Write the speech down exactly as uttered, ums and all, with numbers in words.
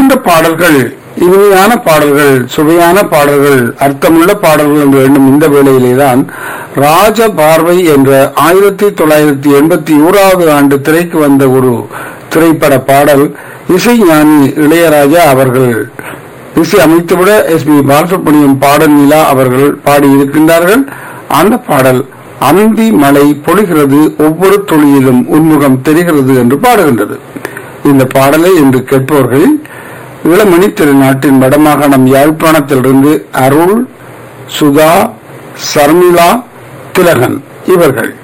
வருகின்ற பாடல்கள் இனிமையான பாடல்கள், சுவையான பாடல்கள், அர்த்தமுள்ள பாடல்கள் என்று எண்ணும் இந்த வேளையிலேதான் ராஜ பார்வை என்ற ஆயிரத்தி தொள்ளாயிரத்தி எண்பத்தி ஓராவது ஆண்டு திரைக்கு வந்த ஒரு திரைப்பட பாடல் இசைஞானி இளையராஜா அவர்கள் இசை அமைத்துவிட எஸ் பி பாலசுப்ரமணியம் பாடல் நிலா அவர்கள் பாடியிருக்கின்றார்கள். அந்த பாடல் அந்தி மழை பொழிகிறது, ஒவ்வொரு துளியிலும் உன்முகம் தெரிகிறது என்று பாடுகின்றது. இந்த பாடலை இன்று கேட்பவர்கள் இளமணி திருநாட்டின் வடமாகாணம் யாழ்ப்பாணத்திலிருந்து அருள், சுதா, சர்மிளா, திலகன் இவர்கள்.